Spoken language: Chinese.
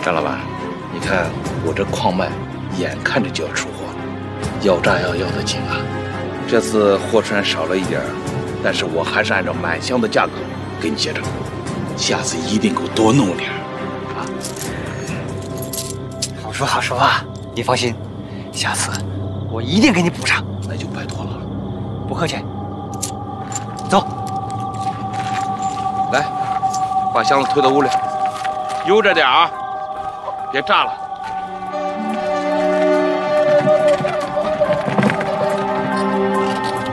张老板，你看我这矿脉眼看着就要出货了，要炸药要得紧啊。这次货虽然少了一点，但是我还是按照满箱的价格给你结账，下次一定给我多弄点啊。 好说好说啊，你放心，下次我一定给你补上。 那就拜托了， 不客气。走， 来，把箱子推到屋里，悠着点啊，别炸了。